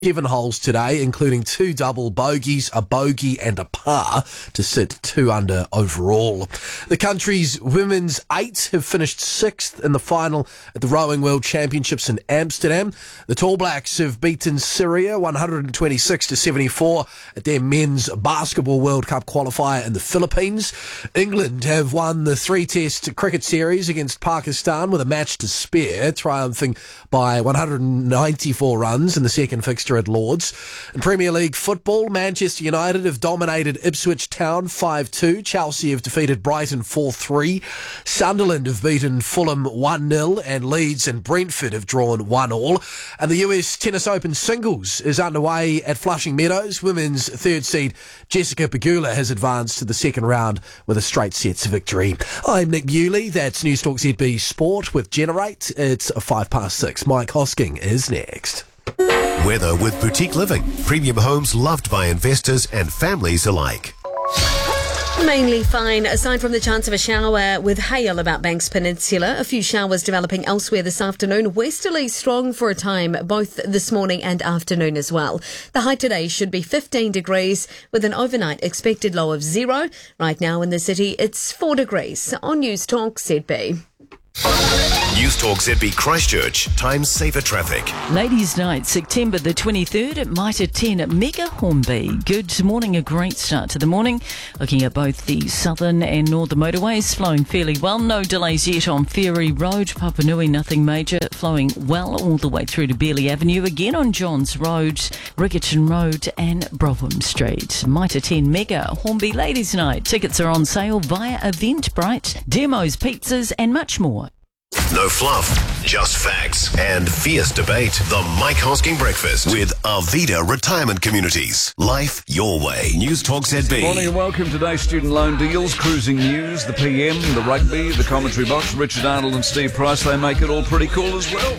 7 holes today, including 2 double bogeys, a bogey and a par to sit 2 under overall. The country's women's 8 have finished 6th in the final at the Rowing World Championships in Amsterdam. The Tall Blacks have beaten Syria 126-74 at their men's basketball World Cup qualifier in the Philippines. England have won the 3-test cricket series against Pakistan with a match to spare, triumphing by 194 runs in the second fixture at Lords. In Premier League football, Manchester United have dominated Ipswich Town 5-2. Chelsea have defeated Brighton 4-3. Sunderland have beaten Fulham 1-0, and Leeds and Brentford have drawn 1-1. And the US Tennis Open singles is underway at Flushing Meadows. Women's third seed Jessica Pegula has advanced to the second round with a straight sets victory. I'm Nick Bewley. That's News Talk ZB Sport with Generate. It's 6:05. Mike Hosking is next. Weather with Boutique Living. Premium homes loved by investors and families alike. Mainly fine, aside from the chance of a shower with hail about Banks Peninsula. A few showers developing elsewhere this afternoon. Westerly strong for a time, both this morning and afternoon as well. The high today should be 15 degrees with an overnight expected low of 0. Right now in the city, it's 4 degrees. On News Talk ZB. News Talk ZB Christchurch. Time saver traffic. Ladies' Night, September the 23rd at Mitre 10 at Mega Hornby. Good morning, a great start to the morning. Looking at both the southern and northern motorways, flowing fairly well. No delays yet on Ferry Road, Papanui, nothing major. Flowing well all the way through to Bearley Avenue. Again on Johns Road, Rickerton Road and Brougham Street. Mitre 10 Mega Hornby Ladies' Night. Tickets are on sale via Eventbrite, demos, pizzas and much more. No fluff, just facts and fierce debate. The Mike Hosking Breakfast with Arvida Retirement Communities. Life your way. News Talk ZB. Morning and welcome to today's student loan deals, cruising news, the PM, the rugby, the commentary box. Richard Arnold and Steve Price, they make it all pretty cool as well.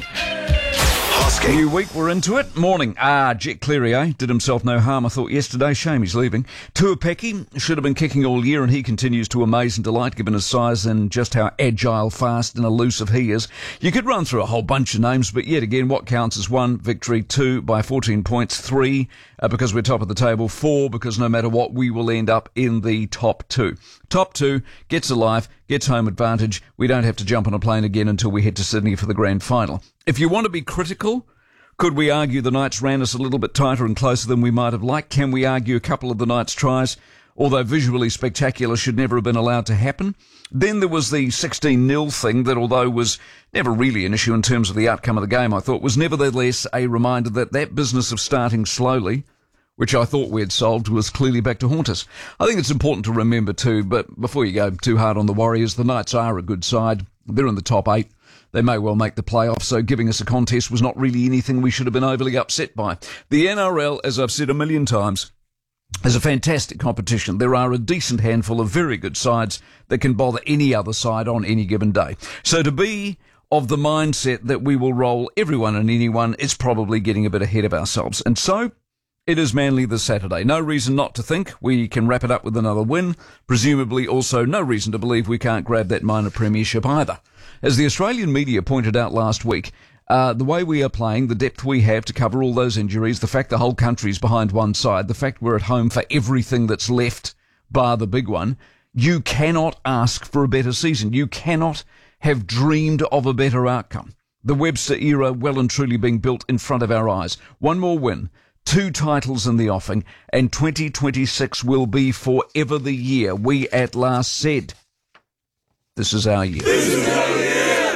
New week, we're into it. Morning. Jet Cleary, did himself no harm, I thought yesterday. Shame he's leaving. Tuapeki should have been kicking all year, and he continues to amaze and delight given his size and just how agile, fast and elusive he is. You could run through a whole bunch of names, but yet again, what counts is 1, victory, 2, by 14 points, 3, because we're top of the table, 4, because no matter what, we will end up in the top 2. Top 2 gets alive, gets home advantage. We don't have to jump on a plane again until we head to Sydney for the grand final. If you want to be critical, could we argue the Knights ran us a little bit tighter and closer than we might have liked? Can we argue a couple of the Knights' tries, although visually spectacular, should never have been allowed to happen? Then there was the 16-0 thing that, although was never really an issue in terms of the outcome of the game, I thought was nevertheless a reminder that that business of starting slowly, which I thought we had solved, was clearly back to haunt us. I think it's important to remember too, but before you go too hard on the Warriors, the Knights are a good side. They're in the top 8. They may well make the playoffs, so giving us a contest was not really anything we should have been overly upset by. The NRL, as I've said a million times, is a fantastic competition. There are a decent handful of very good sides that can bother any other side on any given day. So to be of the mindset that we will roll everyone and anyone is probably getting a bit ahead of ourselves. And so it is Manly this Saturday. No reason not to think we can wrap it up with another win. Presumably also no reason to believe we can't grab that minor premiership either. As the Australian media pointed out last week, the way we are playing, the depth we have to cover all those injuries, the fact the whole country's behind one side, the fact we're at home for everything that's left, bar the big one, you cannot ask for a better season. You cannot have dreamed of a better outcome. The Webster era well and truly being built in front of our eyes. One more win, 2 titles in the offing, and 2026 will be forever the year we at last said, this is our year. This is our year.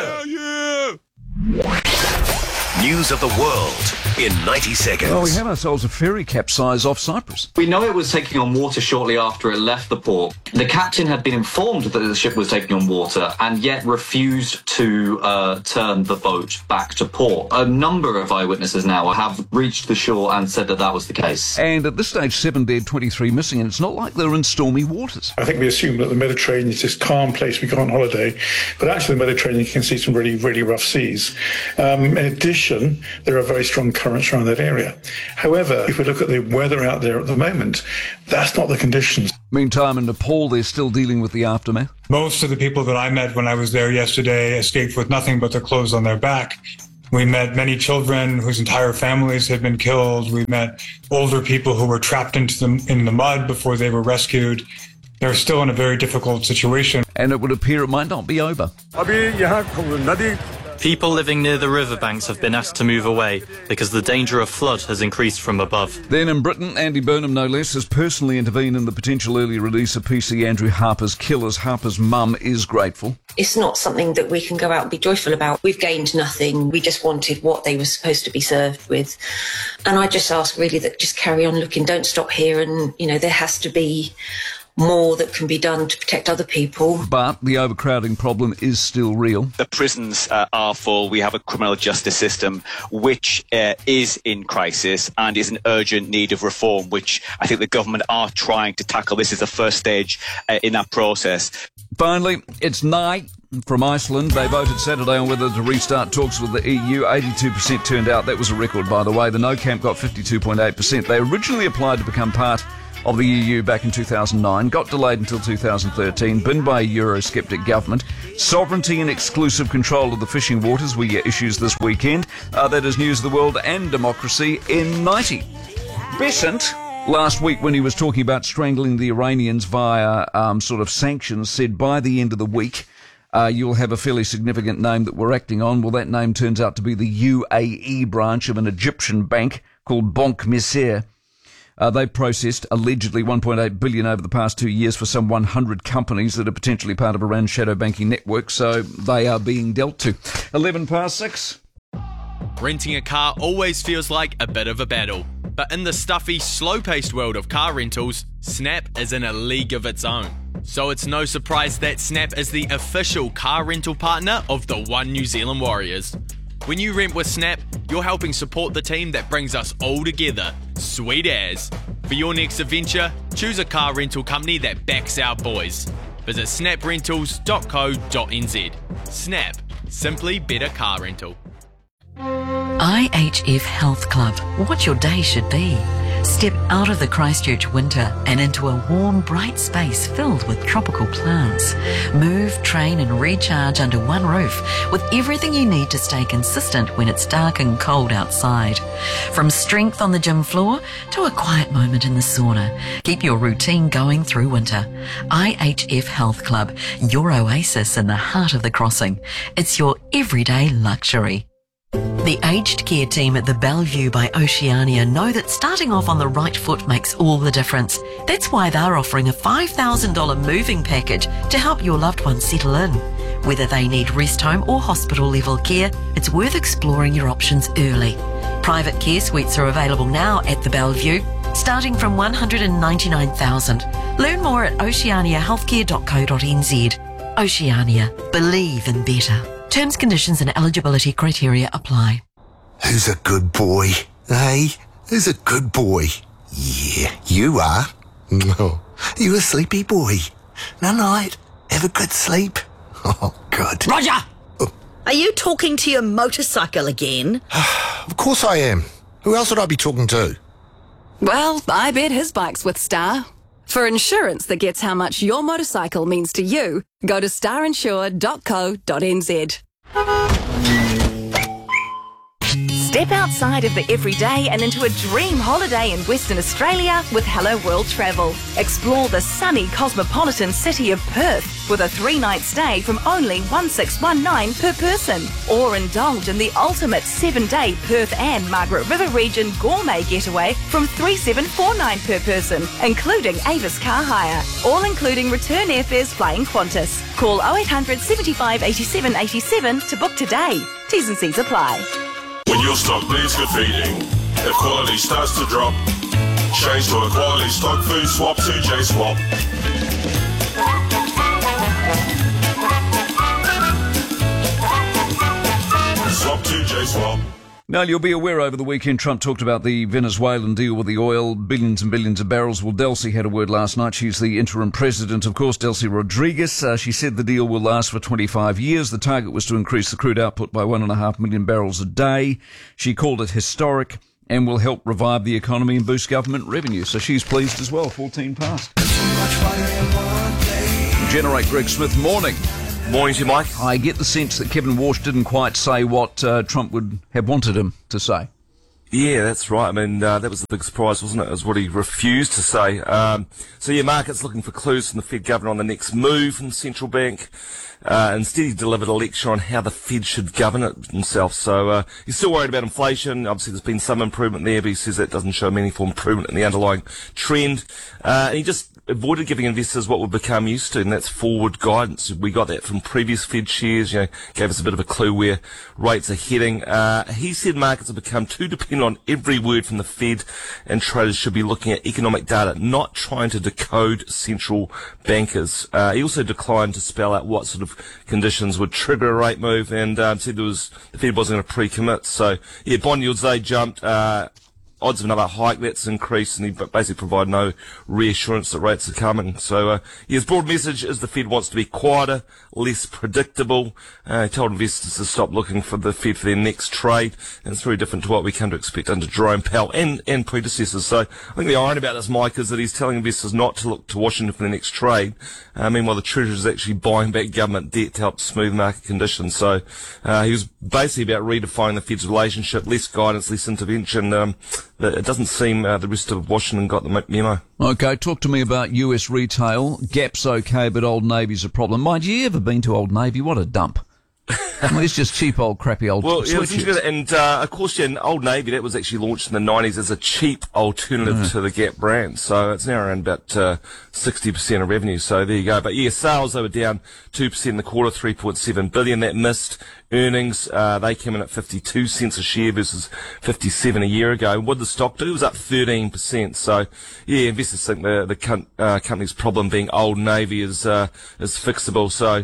News of the world in 90 seconds. Well, we had ourselves a ferry capsize off Cyprus. We know it was taking on water shortly after it left the port. The captain had been informed that the ship was taking on water and yet refused to turn the boat back to port. A number of eyewitnesses now have reached the shore and said that that was the case. And at this stage, 7 dead, 23 missing, and it's not like they're in stormy waters. I think we assume that the Mediterranean is this calm place we go on holiday, but actually the Mediterranean can see some really, really rough seas. In addition, there are very strong currents around that area. However, if we look at the weather out there at the moment, that's not the conditions. Meantime, in Nepal, they're still dealing with the aftermath. Most of the people that I met when I was there yesterday escaped with nothing but their clothes on their back. We met many children whose entire families had been killed. We met older people who were trapped in the mud before they were rescued. They're still in a very difficult situation. And it would appear it might not be over. People living near the riverbanks have been asked to move away because the danger of flood has increased from above. Then in Britain, Andy Burnham, no less, has personally intervened in the potential early release of PC Andrew Harper's killers. Harper's mum is grateful. It's not something that we can go out and be joyful about. We've gained nothing. We just wanted what they were supposed to be served with. And I just ask really that just carry on looking. Don't stop here. And, there has to be more that can be done to protect other people. But the overcrowding problem is still real. The prisons are full. We have a criminal justice system which is in crisis and is in urgent need of reform, which I think the government are trying to tackle. This is the first stage in that process. Finally, it's night from Iceland. They voted Saturday on whether to restart talks with the EU. 82% turned out. That was a record, by the way. The no camp got 52.8%. They originally applied to become part of the EU back in 2009, got delayed until 2013, binned by a Eurosceptic government. Sovereignty and exclusive control of the fishing waters were your issues this weekend. That is News of the World and Democracy in 90. Besant, last week when he was talking about strangling the Iranians via sort of sanctions, said by the end of the week you'll have a fairly significant name that we're acting on. Well, that name turns out to be the UAE branch of an Egyptian bank called Banque Misr. They processed allegedly $1.8 billion over the past 2 years for some 100 companies that are potentially part of Iran's shadow banking network, so they are being dealt to. 6:11. Renting a car always feels like a bit of a battle, but in the stuffy, slow-paced world of car rentals, Snap is in a league of its own. So it's no surprise that Snap is the official car rental partner of the One New Zealand Warriors. When you rent with Snap, you're helping support the team that brings us all together. Sweet as. For your next adventure, choose a car rental company that backs our boys. Visit snaprentals.co.nz. Snap. Simply better car rental. IHF Health Club. What your day should be. Step out of the Christchurch winter and into a warm, bright space filled with tropical plants. Move, train and recharge under one roof with everything you need to stay consistent when it's dark and cold outside. From strength on the gym floor to a quiet moment in the sauna. Keep your routine going through winter. IHF Health Club, your oasis in the heart of the crossing. It's your everyday luxury. The aged care team at the Bellevue by Oceania know that starting off on the right foot makes all the difference. That's why they're offering a $5,000 moving package to help your loved ones settle in. Whether they need rest home or hospital level care, it's worth exploring your options early. Private care suites are available now at the Bellevue, starting from $199,000. Learn more at oceaniahealthcare.co.nz. Oceania. Believe in better. Terms, conditions and eligibility criteria apply. Who's a good boy? Hey, who's a good boy? Yeah, you are. Oh, you a sleepy boy. Night. Have a good sleep. Oh, good. Roger! Oh. Are you talking to your motorcycle again? Of course I am. Who else would I be talking to? Well, I bet his bike's with Star. For insurance that gets how much your motorcycle means to you, go to starinsured.co.nz. Step outside of the everyday and into a dream holiday in Western Australia with Hello World Travel. Explore the sunny cosmopolitan city of Perth with a 3-night stay from only $1,619 per person. Or indulge in the ultimate 7-day Perth and Margaret River region gourmet getaway from $3,749 per person, including Avis car hire. All including return airfares flying Qantas. Call 0800 75 87 87 to book today. T's and C's apply. When your stock needs good feeding, if quality starts to drop, change to a quality stock food swap to J-Swap. Swap to J-Swap. Now, you'll be aware over the weekend Trump talked about the Venezuelan deal with the oil, billions and billions of barrels. Well, Delcy had a word last night. She's the interim president, of course, Delcy Rodriguez. She said the deal will last for 25 years. The target was to increase the crude output by 1.5 million barrels a day. She called it historic and will help revive the economy and boost government revenue. So she's pleased as well. 14 past. Generate Greg Smith, morning. Morning to you, Mike. I get the sense that Kevin Walsh didn't quite say what Trump would have wanted him to say. Yeah, that's right. I mean, that was the big surprise, wasn't it? It was what he refused to say. Markets looking for clues from the Fed governor on the next move from the central bank. Instead, he delivered a lecture on how the Fed should govern it himself. So he's still worried about inflation. Obviously, there's been some improvement there, but he says that doesn't show meaningful improvement in the underlying trend. And he just avoided giving investors what we've become used to, and that's forward guidance. We got that from previous Fed shares, gave us a bit of a clue where rates are heading. He said markets have become too dependent on every word from the Fed, and traders should be looking at economic data, not trying to decode central bankers. He also declined to spell out what sort of conditions would trigger a rate move, and said the Fed wasn't going to pre-commit. So, bond yields, they jumped. Odds of another hike, that's increased, and he basically provided no reassurance that rates are coming. So, his broad message is the Fed wants to be quieter, less predictable. He told investors to stop looking for the Fed for their next trade, and it's very different to what we come to expect under Jerome Powell and predecessors. So, I think the irony about this, Mike, is that he's telling investors not to look to Washington for the next trade. Meanwhile, the Treasury is actually buying back government debt to help smooth market conditions. So, he was basically about redefining the Fed's relationship, less guidance, less intervention. It doesn't seem the rest of Washington got the memo. Okay, talk to me about US retail. Gap's okay, but Old Navy's a problem. Mind you, ever been to Old Navy? What a dump. It's just cheap old, crappy old sweatshirts. And of course, Old Navy, that was actually launched in the 90s as a cheap alternative to the Gap brand. So it's now around about 60% of revenue. So there you go. But sales, they were down 2% in the quarter, 3.7 billion. That missed earnings. They came in at 52 cents a share versus 57 a year ago. What did the stock do? It was up 13%. So, investors think the company's problem being Old Navy is fixable. So,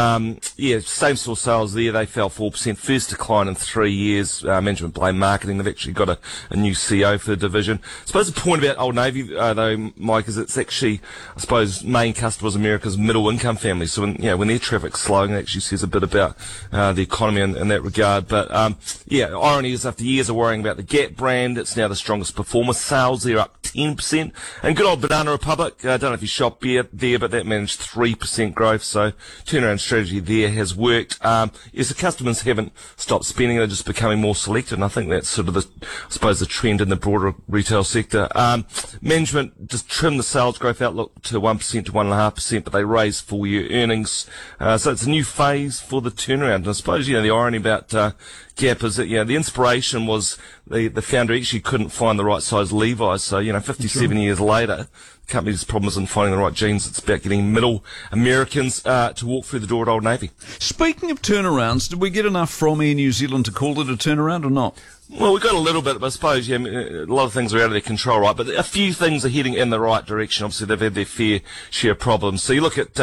same store sales there, they fell 4%. First decline in 3 years. Management blame marketing. They've actually got a new CEO for the division. I suppose the point about Old Navy, though, Mike, is it's actually, I suppose, main customers America's middle income families. So when their traffic's slowing, it actually says a bit about the economy in that regard. But irony is after years of worrying about the Gap brand, it's now the strongest performer. Sales there up 10%. And good old Banana Republic, I don't know if you shop there, but that managed 3% growth. So turnaround strategy there has worked. The customers haven't stopped spending, they're just becoming more selective, and I think that's sort of the trend in the broader retail sector. Management just trimmed the sales growth outlook to 1% to 1.5%, but they raised full year earnings. So it's a new phase for the turnaround. And I suppose, the irony about Gap is that, the inspiration was the founder actually couldn't find the right size Levi's. So, 57 years later, the company's problem isn't finding the right jeans. It's about getting middle Americans to walk through the door at Old Navy. Speaking of turnarounds, did we get enough from Air New Zealand to call it a turnaround or not? Well, we got a little bit, but I suppose, a lot of things are out of their control, right? But a few things are heading in the right direction. Obviously, they've had their fair share of problems. So you look at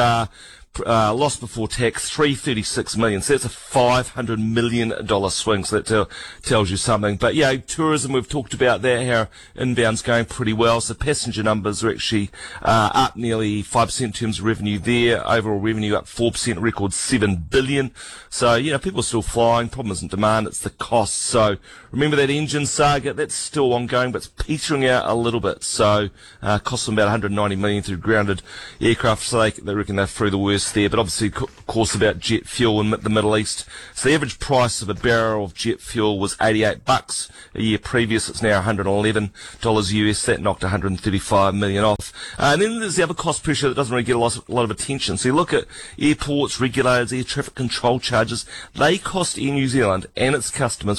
loss before tax, $336 million. So that's a $500 million swing. So that tells you something. But tourism, we've talked about that, how inbound's going pretty well. So passenger numbers are actually up nearly 5% in terms of revenue there. Overall revenue up 4%, record $7 billion. So, people are still flying. Problem isn't demand, it's the cost. So remember that engine saga, that's still ongoing, but it's petering out a little bit. So cost them about $190 million through grounded aircraft. So they reckon they're through the worst there, but obviously, of course, about jet fuel in the Middle East. So the average price of a barrel of jet fuel was $88 a year previous. It's now $111 US. That knocked $135 million off. And then there's the other cost pressure that doesn't really get a lot of attention. So you look at airports, regulators, air traffic control charges. They cost Air New Zealand and its customers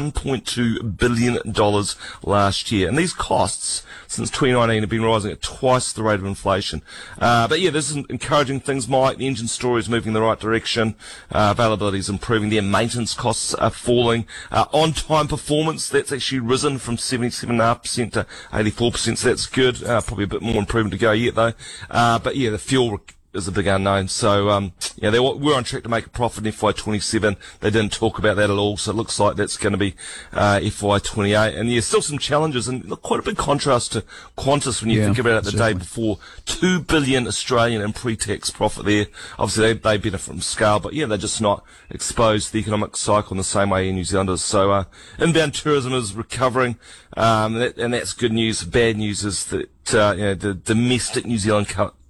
$1.2 billion last year. And these costs, since 2019, have been rising at twice the rate of inflation. But this is encouraging things, Mike. The engine story is moving in the right direction. Availability is improving. Their maintenance costs are falling. On-time performance, that's actually risen from 77.5% to 84%. So that's good. Probably a bit more improvement to go yet, though. But the fuel is a big unknown. So, they were on track to make a profit in FY27. They didn't talk about that at all. So it looks like that's going to be FY28. And still some challenges, and quite a big contrast to Qantas when you think about it the day before. 2 billion Australian in pre-tax profit there. Obviously, they benefit from scale, but they're just not exposed to the economic cycle in the same way in New Zealanders. So, inbound tourism is recovering, and that's good news. Bad news is that, the domestic New Zealand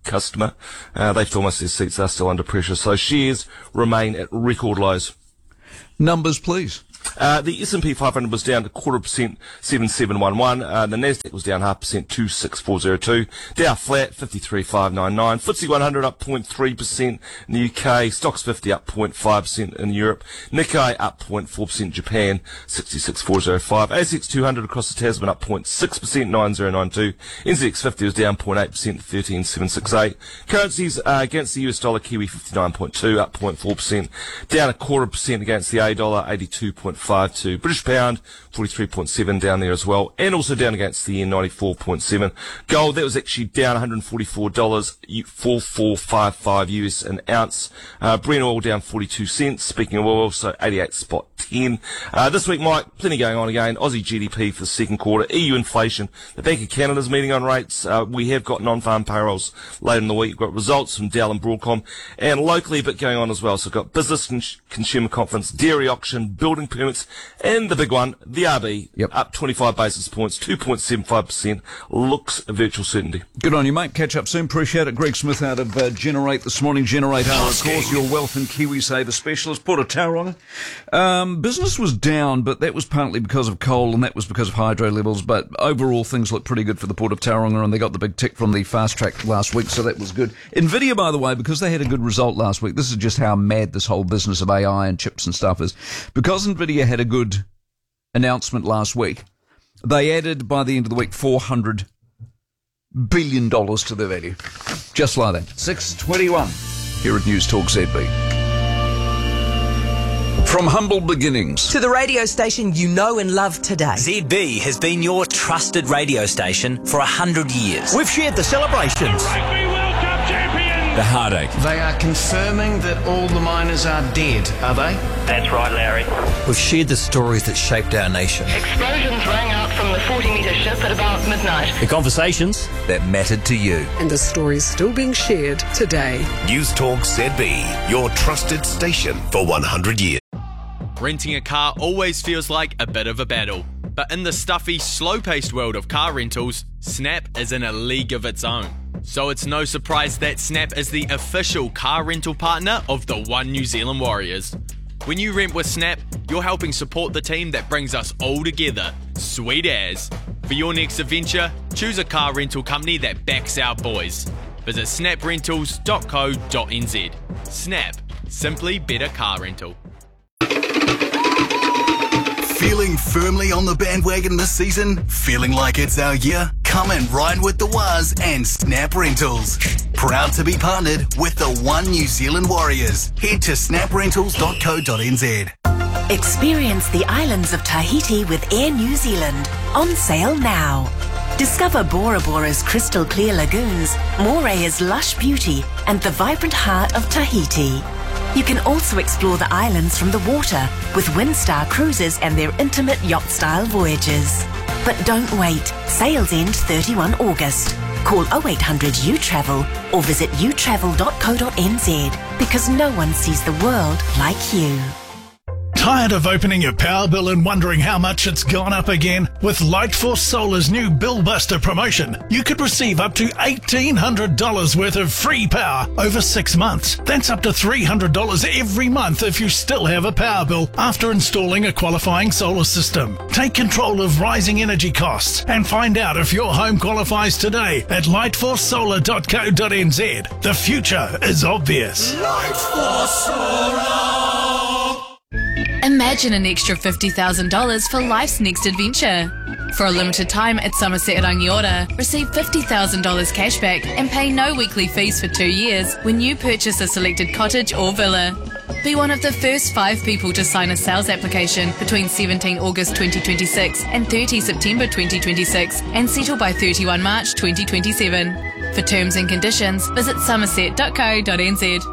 customer. They've told us their seats are still under pressure, so shares remain at record lows. Numbers, please. The S&P 500 was down 0.25%, 7711. The Nasdaq was down 0.5%, 26402. Dow flat, 53,599. FTSE 100 up 0.3% in the UK. Stocks 50 up 0.5% in Europe. Nikkei up 0.4%. Japan 66,405. ASX 200 across the Tasman up 0.6%, 9092. NZX 50 was down 0.8%, 13,768. Currencies against the US dollar, Kiwi 59.2 up 0.4%. Down 0.25% against the A dollar, 82.52. British pound 43.7 down there as well, and also down against the yen 94.7. Gold, that was actually down $144, 4455 US an ounce. Brent oil down 42 cents. Speaking of oil, so 88.10. This week, Mike, plenty going on again. Aussie GDP for the second quarter, EU inflation, the Bank of Canada's meeting on rates. We have got non-farm payrolls later in the week. We've got results from Dell and Broadcom, and locally a bit going on as well. So we've got business consumer confidence, dairy auction, building permits, and the big one, the RB, up 25 basis points, 2.75%, looks a virtual certainty. Good on you, mate. Catch up soon. Appreciate it. Greg Smith out of Generate this morning. Generate Hour, of course, your wealth and KiwiSaver specialist. Put a towel on it. Business was down, but that was partly because of coal, and that was because of hydro levels. But overall, things look pretty good for the Port of Tauranga, and they got the big tick from the fast track last week, so that was good. Nvidia, by the way, because they had a good result last week, this is just how mad this whole business of AI and chips and stuff is. Because Nvidia had a good announcement last week, they added, by the end of the week, $400 billion to their value. Just like that. 6:21 here at News Talk ZB. From humble beginnings to the radio station you know and love today. ZB has been your trusted radio station for 100 years. We've shared the celebrations, the heartache. They are confirming that all the miners are dead, are they? That's right, Larry. We've shared the stories that shaped our nation. Explosions rang out from the 40-metre ship at about midnight. The conversations that mattered to you. And the stories still being shared today. News Talk ZB, your trusted station for 100 years. Renting a car always feels like a bit of a battle. But in the stuffy, slow-paced world of car rentals, Snap is in a league of its own. So it's no surprise that Snap is the official car rental partner of the One New Zealand Warriors. When you rent with Snap, you're helping support the team that brings us all together. Sweet as. For your next adventure, choose a car rental company that backs our boys. Visit snaprentals.co.nz. Snap. Simply better car rental. Feeling firmly on the bandwagon this season? Feeling like it's our year? Come and ride with the Waz and Snap Rentals. Proud to be partnered with the One New Zealand Warriors. Head to snaprentals.co.nz. Experience the islands of Tahiti with Air New Zealand. On sale now. Discover Bora Bora's crystal clear lagoons, Morea's lush beauty, and the vibrant heart of Tahiti. You can also explore the islands from the water with Windstar Cruises and their intimate yacht-style voyages. But don't wait. Sales end 31 August. Call 0800 U-Travel or visit utravel.co.nz because no one sees the world like you. Tired of opening your power bill and wondering how much it's gone up again? With Lightforce Solar's new Bill Buster promotion, you could receive up to $1,800 worth of free power over 6 months. That's up to $300 every month if you still have a power bill after installing a qualifying solar system. Take control of rising energy costs and find out if your home qualifies today at lightforcesolar.co.nz. The future is obvious. Lightforce Solar. Imagine an extra $50,000 for life's next adventure. For a limited time at Somerset Rangiora, receive $50,000 cashback and pay no weekly fees for 2 years when you purchase a selected cottage or villa. Be one of the first 5 people to sign a sales application between 17 August 2026 and 30 September 2026 and settle by 31 March 2027. For terms and conditions, visit somerset.co.nz.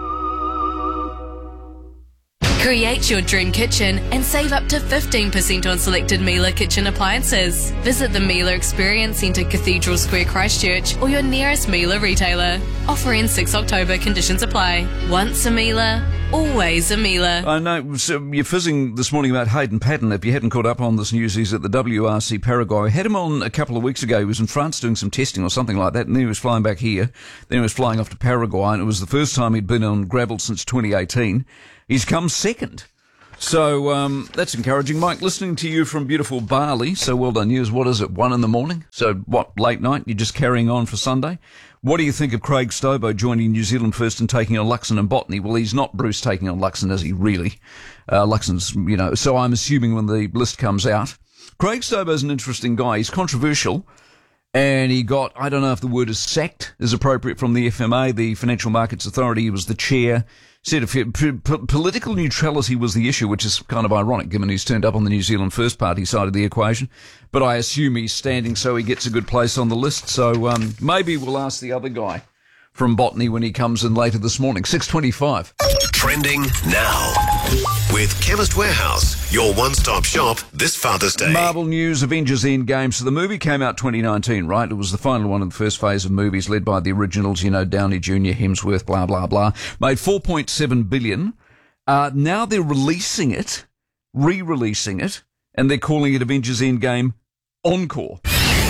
Create your dream kitchen and save up to 15% on selected Miele kitchen appliances. Visit the Miele Experience Centre, Cathedral Square, Christchurch, or your nearest Miele retailer. Offer ends 6 October. Conditions apply. Once a Miele, always a Miele. I know, so you're fizzing this morning about Hayden Patten. If you hadn't caught up on this news, he's at the WRC Paraguay. I had him on a couple of weeks ago. He was in France doing some testing or something like that, and then he was flying back here. Then he was flying off to Paraguay, and it was the first time he'd been on gravel since 2018. He's come second. So that's encouraging. Mike, listening to you from beautiful Bali, so well done you. What is it, 1 a.m? So what, late night? You're just carrying on for Sunday? What do you think of Craig Stobo joining New Zealand first and taking on Luxon and Botany? Well, he's not Bruce taking on Luxon, is he, really? Luxon's, so I'm assuming when the list comes out. Craig Stobo's an interesting guy. He's controversial. And he got, I don't know if the word is sacked is appropriate, from the FMA, the Financial Markets Authority. He was the chair. Said political neutrality was the issue, which is kind of ironic given he's turned up on the New Zealand First Party side of the equation. But I assume he's standing so he gets a good place on the list. So maybe we'll ask the other guy from Botany when he comes in later this morning. 6:25. Trending now with Chemist Warehouse, your one-stop shop this Father's Day. Marvel news, Avengers Endgame. So the movie came out 2019, right? It was the final one of the first phase of movies led by the originals, Downey Jr., Hemsworth, blah, blah, blah. Made $4.7 billion. Now they're releasing it, re-releasing it, and they're calling it Avengers Endgame Encore.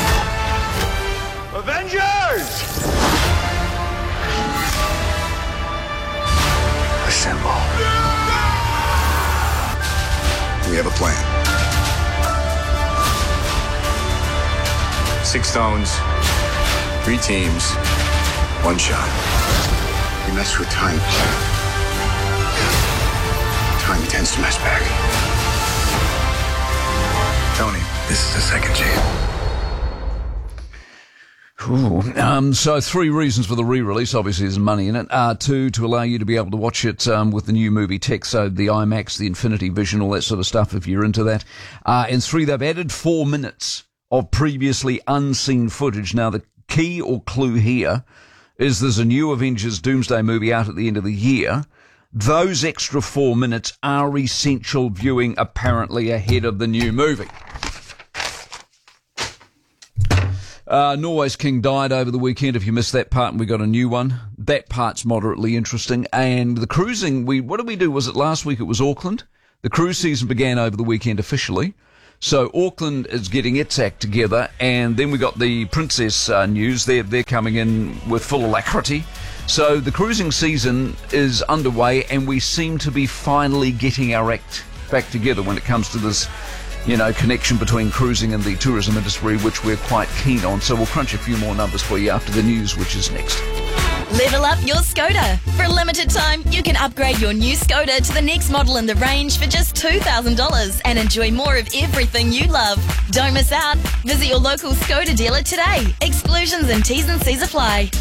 Avengers! Assemble. We have a plan. 6 stones, 3 teams, 1 shot. You mess with time. Time tends to mess back. Tony, this is a second chance. So 3 reasons for the re-release. Obviously, there's money in it. 2, to allow you to be able to watch it with the new movie tech, so the IMAX, the Infinity Vision, all that sort of stuff, if you're into that. And 3, they've added 4 minutes of previously unseen footage. Now, the key or clue here is there's a new Avengers Doomsday movie out at the end of the year. Those extra 4 minutes are essential viewing, apparently, ahead of the new movie. Norway's King died over the weekend. If you missed that part, and we got a new one. That part's moderately interesting. And the cruising, what did we do? Was it last week? It was Auckland. The cruise season began over the weekend officially. So Auckland is getting its act together. And then we got the Princess news. They're coming in with full alacrity. So the cruising season is underway, and we seem to be finally getting our act back together when it comes to this connection between cruising and the tourism industry, which we're quite keen on. So we'll crunch a few more numbers for you after the news, which is next. Level up your Skoda. For a limited time, you can upgrade your new Skoda to the next model in the range for just $2,000 and enjoy more of everything you love. Don't miss out. Visit your local Skoda dealer today. Exclusions and T's and C's apply.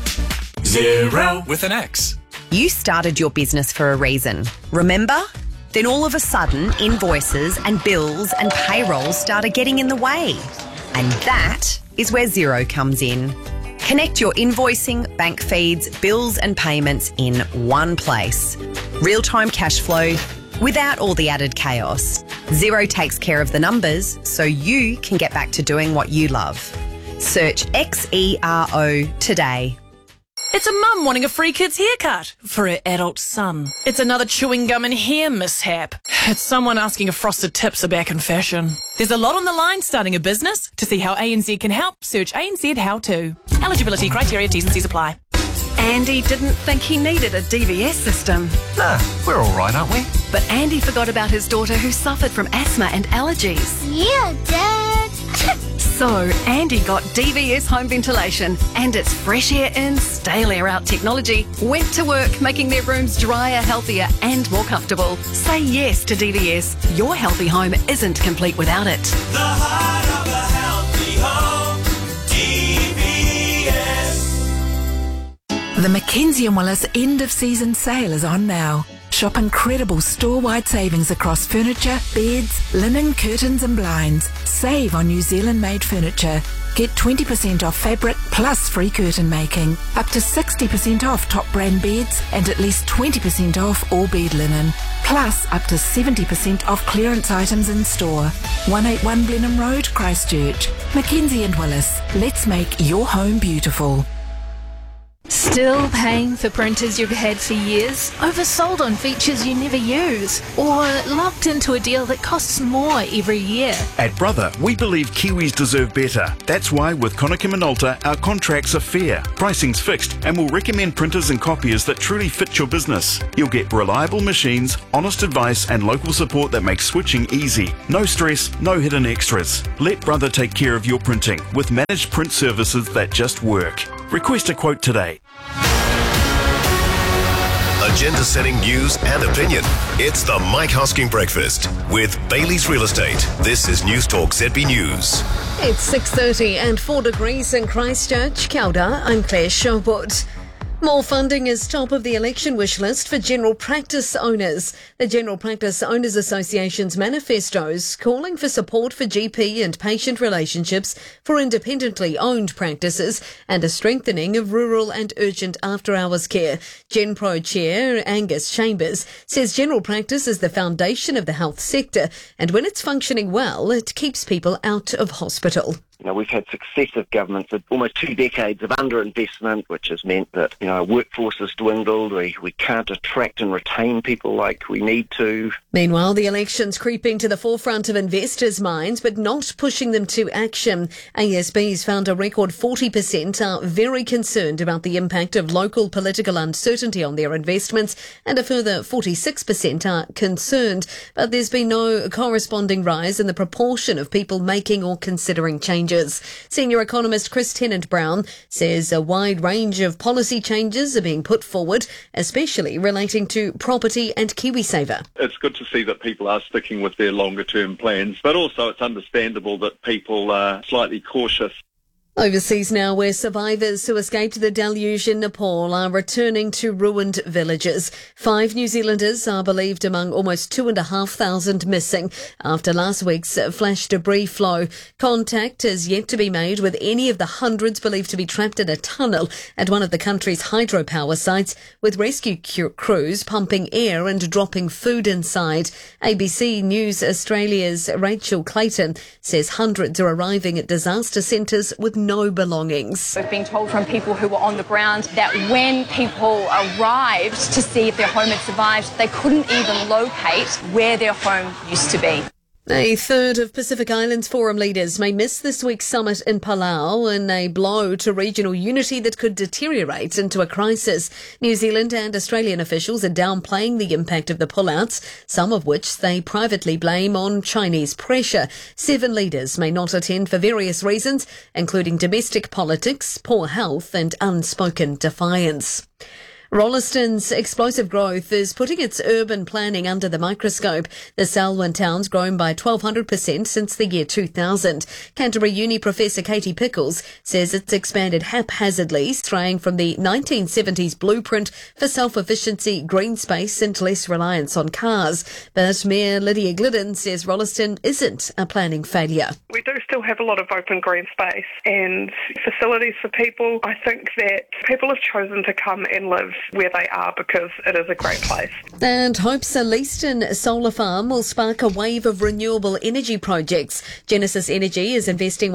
Zero with an X. You started your business for a reason. Remember? Then all of a sudden, invoices and bills and payroll started getting in the way. And that is where Xero comes in. Connect your invoicing, bank feeds, bills and payments in one place. Real-time cash flow without all the added chaos. Xero takes care of the numbers so you can get back to doing what you love. Search XERO today. It's a mum wanting a free kid's haircut for her adult son. It's another chewing gum and hair mishap. It's someone asking if frosted tips are back in fashion. There's a lot on the line starting a business. To see how ANZ can help, search ANZ How To. Eligibility criteria, T's and C's apply. Andy didn't think he needed a DVS system. Nah, we're all right, aren't we? But Andy forgot about his daughter who suffered from asthma and allergies. Yeah, Dad. So Andy got DVS home ventilation and its fresh air in, stale air out technology went to work making their rooms drier, healthier and more comfortable. Say yes to DVS. Your healthy home isn't complete without it. The heart of a healthy home. DVS. The Mackenzie & Willis end of season sale is on now. Shop incredible store-wide savings across furniture, beds, linen, curtains and blinds. Save on New Zealand-made furniture. Get 20% off fabric plus free curtain making. Up to 60% off top brand beds and at least 20% off all bed linen. Plus up to 70% off clearance items in store. 181 Blenheim Road, Christchurch. Mackenzie & Willis. Let's make your home beautiful. Still paying for printers you've had for years? Oversold on features you never use? Or locked into a deal that costs more every year? At Brother, we believe Kiwis deserve better. That's why with Konica Minolta, our contracts are fair, pricing's fixed, and we'll recommend printers and copiers that truly fit your business. You'll get reliable machines, honest advice, and local support that makes switching easy. No stress, no hidden extras. Let Brother take care of your printing with managed print services that just work. Request a quote today. Agenda-setting news and opinion. It's the Mike Hosking Breakfast with Bailey's Real Estate. This is News Talk ZB News. It's 6:30 and 4 degrees in Christchurch. Kia ora, I'm Claire Showbut. More funding is top of the election wish list for general practice owners. The General Practice Owners Association's manifestos calling for support for GP and patient relationships for independently owned practices and a strengthening of rural and urgent after-hours care. GenPro Chair Angus Chambers says general practice is the foundation of the health sector, and when it's functioning well, it keeps people out of hospital. We've had successive governments of almost 2 decades of underinvestment, which has meant that, our workforce has dwindled. We can't attract and retain people like we need to. Meanwhile, the election's creeping to the forefront of investors' minds, but not pushing them to action. ASB's found a record 40% are very concerned about the impact of local political uncertainty on their investments, and a further 46% are concerned. But there's been no corresponding rise in the proportion of people making or considering changes. Senior economist Chris Tennant-Brown says a wide range of policy changes are being put forward, especially relating to property and KiwiSaver. It's good to see that people are sticking with their longer-term plans, but also it's understandable that people are slightly cautious. Overseas now, where survivors who escaped the deluge in Nepal are returning to ruined villages. 5 New Zealanders are believed among almost 2,500 missing after last week's flash debris flow. Contact is yet to be made with any of the hundreds believed to be trapped in a tunnel at one of the country's hydropower sites, with rescue crews pumping air and dropping food inside. ABC News Australia's Rachel Clayton says hundreds are arriving at disaster centres with no belongings. We've been told from people who were on the ground that when people arrived to see if their home had survived, they couldn't even locate where their home used to be. A third of Pacific Islands Forum leaders may miss this week's summit in Palau in a blow to regional unity that could deteriorate into a crisis. New Zealand and Australian officials are downplaying the impact of the pullouts, some of which they privately blame on Chinese pressure. 7 leaders may not attend for various reasons, including domestic politics, poor health and unspoken defiance. Rolleston's explosive growth is putting its urban planning under the microscope. The Selwyn town's grown by 1,200% since the year 2000. Canterbury Uni professor Katie Pickles says it's expanded haphazardly, straying from the 1970s blueprint for self-efficiency, green space and less reliance on cars. But Mayor Lydia Glidden says Rolleston isn't a planning failure. We do still have a lot of open green space and facilities for people. I think that people have chosen to come and live where they are because it is a great place. And hopes a Leaston solar farm will spark a wave of renewable energy projects. Genesis Energy is investing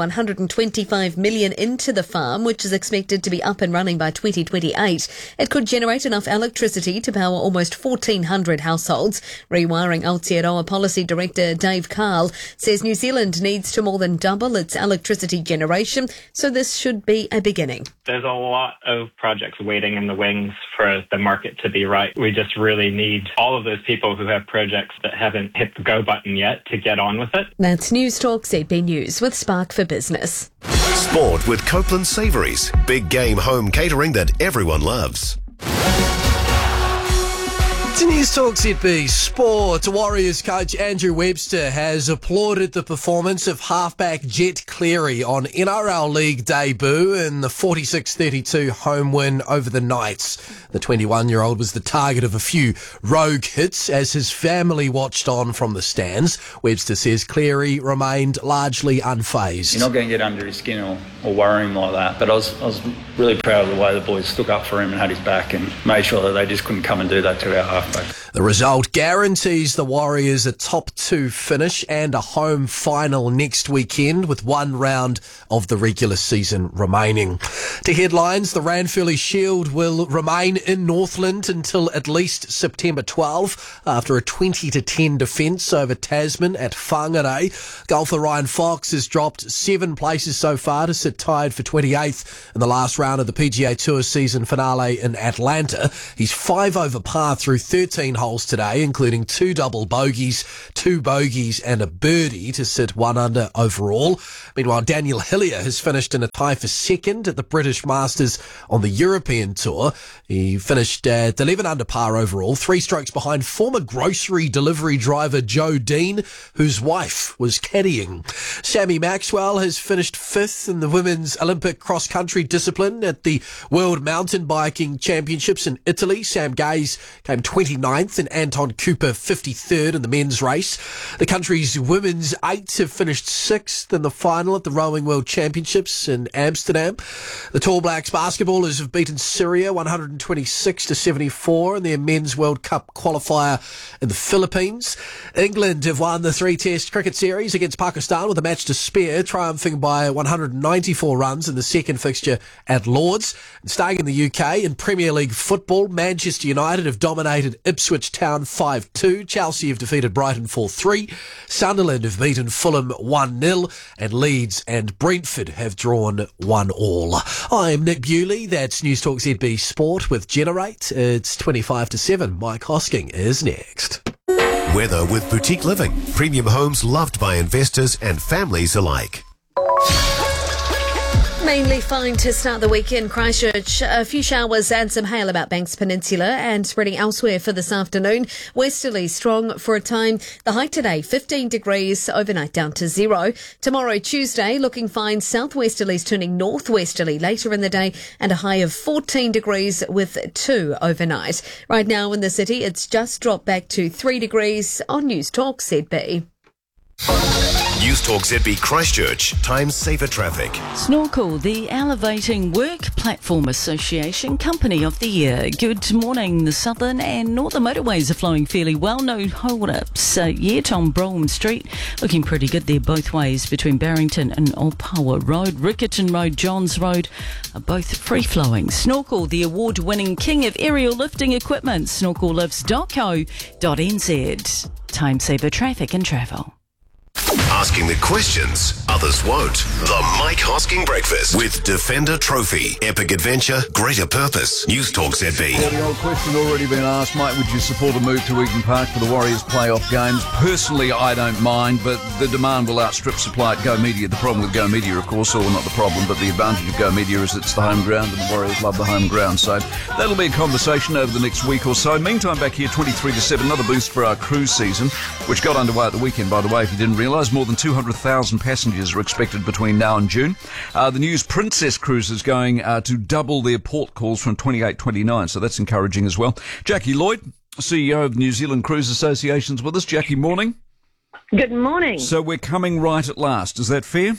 $125 million into the farm, which is expected to be up and running by 2028. It could generate enough electricity to power almost 1,400 households. Rewiring Aotearoa Policy Director Dave Carl says New Zealand needs to more than double its electricity generation, so this should be a beginning. There's a lot of projects waiting in the wings for the market to be right. We just really need all of those people who have projects that haven't hit the go button yet to get on with it. That's News Talk ZB News with Spark for Business. Sport with Copeland Savouries. Big game home catering that everyone loves. To News Talk ZB Sport, Warriors coach Andrew Webster has applauded the performance of halfback Jet Cleary on NRL League debut in the 46-32 home win over the Knights. The 21-year-old was the target of a few rogue hits as his family watched on from the stands. Webster says Cleary remained largely unfazed. You're not going to get under his skin or worry him like that, but I was really proud of the way the boys stuck up for him and had his back and made sure that they just couldn't come and do that to our half. The result guarantees the Warriors a top 2 finish and a home final next weekend with one round of the regular season remaining. To headlines, the Ranfurly Shield will remain in Northland until at least September 12 after a 20-10 defence over Tasman at Whangarei. Golfer Ryan Fox has dropped 7 places so far to sit tied for 28th in the last round of the PGA Tour season finale in Atlanta. He's 5 over par through 13 holes today, including 2 double bogeys, 2 bogeys and a birdie to sit 1 under overall. Meanwhile, Daniel Hillier has finished in a tie for second at the British Masters on the European Tour. He finished at 11 under par overall, 3 strokes behind former grocery delivery driver Joe Dean, whose wife was caddying. Sammy Maxwell has finished 5th in the women's Olympic cross-country discipline at the World Mountain Biking Championships in Italy. Sam Gaze came 29th and Anton Cooper 53rd in the men's race. The country's women's 8 have finished 6th in the final at the Rowing World Championships in Amsterdam. The Tall Blacks basketballers have beaten Syria 126-74 in their Men's World Cup qualifier in the Philippines. England have won the 3-test cricket series against Pakistan with a match to spare, triumphing by 194 runs in the second fixture at Lord's. And staying in the UK, in Premier League football, Manchester United have dominated Ipswich Town 5-2. Chelsea have defeated Brighton 4-3. Sunderland have beaten Fulham 1-0. And Leeds and Brentford have drawn 1-1. I'm Nick Bewley. That's News Talk ZB Sport with Generate. It's 25-7. Mike Hosking is next. Weather with Boutique Living. Premium homes loved by investors and families alike. Mainly fine to start the week in Christchurch. A few showers and some hail about Banks Peninsula and spreading elsewhere for this afternoon. Westerly strong for a time. The high today, 15 degrees, overnight down to 0. Tomorrow, Tuesday, looking fine. Southwesterlies turning northwesterly later in the day and a high of 14 degrees with 2 overnight. Right now in the city, it's just dropped back to 3 degrees on News Talk ZB. News Talk ZB Christchurch. Time saver traffic. Snorkel, the Elevating Work Platform Association Company of the Year. Good morning. The southern and northern motorways are flowing fairly well. No hold-ups yet on Brougham Street. Looking pretty good there both ways between Barrington and Opawa Road. Riccarton Road, Johns Road are both free-flowing. Snorkel, the award-winning king of aerial lifting equipment. snorkellifts.co.nz. Time saver traffic and travel. Asking the questions others won't. The Mike Hosking Breakfast with Defender Trophy. Epic adventure, greater purpose. News Talk ZB. Well, the old question already been asked, Mike, would you support a move to Eden Park for the Warriors playoff games? Personally, I don't mind, but the demand will outstrip supply at Go Media. The problem with Go Media, of course, or not the problem, but the advantage of Go Media is it's the home ground and the Warriors love the home ground. So that'll be a conversation over the next week or so. Meantime, back here, 23-7, another boost for our cruise season, which got underway at the weekend, by the way, if you didn't realise. More than 200,000 passengers are expected between now and June. The News Princess Cruise is going to double their port calls from 28-29, so that's encouraging as well. Jackie Lloyd, CEO of New Zealand Cruise Associations, with us. Jackie, morning. Good morning. So we're coming right at last. Is that fair?